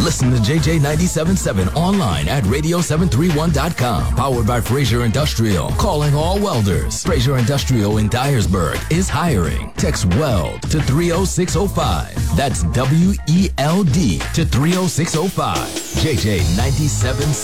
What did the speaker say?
Listen to JJ 97.7 online at radio731.com. Powered by Fraser Industrial. Calling all welders. Fraser Industrial in Dyersburg is hiring. Text WELD to 30605. That's WELD to 30605. JJ 97.7.